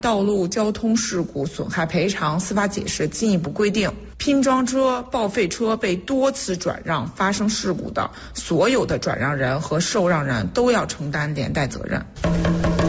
道路交通事故损害赔偿司法解释进一步规定，拼装车、报废车被多次转让发生事故的，所有的转让人和受让人都要承担连带责任。